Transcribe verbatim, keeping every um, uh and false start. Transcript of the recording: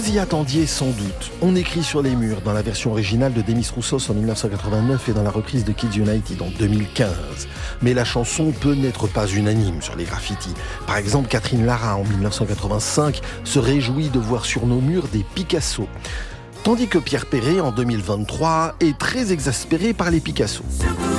Vous y attendiez sans doute. On écrit sur les murs dans la version originale de Demis Roussos en dix-neuf cent quatre-vingt-neuf et dans la reprise de Kids United en deux mille quinze. Mais la chanson peut n'être pas unanime sur les graffitis. Par exemple, Catherine Lara en dix-neuf cent quatre-vingt-cinq se réjouit de voir sur nos murs des Picasso. Tandis que Pierre Perret en deux mille vingt-trois est très exaspéré par les Picasso.